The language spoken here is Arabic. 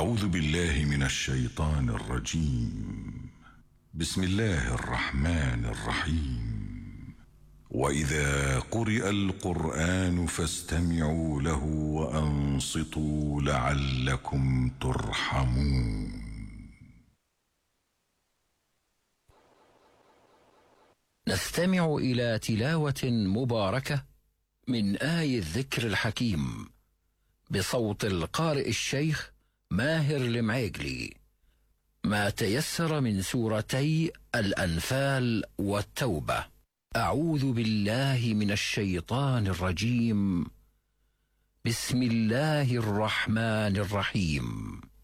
أعوذ بالله من الشيطان الرجيم. بسم الله الرحمن الرحيم. وإذا قرئ القرآن فاستمعوا له وأنصتوا لعلكم ترحمون. نستمع إلى تلاوة مباركة من آي الذكر الحكيم بصوت القارئ الشيخ ماهر المعيقلي، ما تيسر من سورتي الأنفال والتوبة. أعوذ بالله من الشيطان الرجيم. بسم الله الرحمن الرحيم.